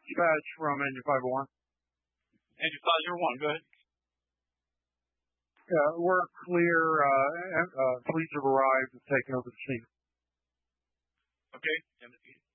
Dispatch from Engine 501. Engine 501, go ahead. Yeah, we're clear. Police have arrived and taken over the scene. Okay. And